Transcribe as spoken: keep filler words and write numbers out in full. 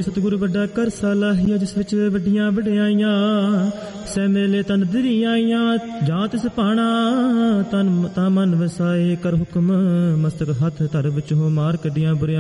ਸ੍ਰੀ ਸਤਿਗੁਰੂ ਵੱਡਾ ਕਰ ਸਾਲਾਹੀਆ, ਜਿਸ ਵਿੱਚ ਵੱਡੀਆਂ ਵਡਿਆਈਆਂ ਸੈ ਮੇਲੇ ਤਨ ਦਰੀ ਆਈਆਂ। ਜਾਂ ਤਿਸ ਪਾਣਾ ਤਨ ਤਾਂ ਮਨ ਵਸਾਏ, ਕਰ ਹੁਕਮ ਮਸਤਕ ਹੱਥ ਧਰ ਵਿੱਚ ਹੋ ਮਾਰ ਕੱਢੀਆਂ ਬੁਰੀਆਂ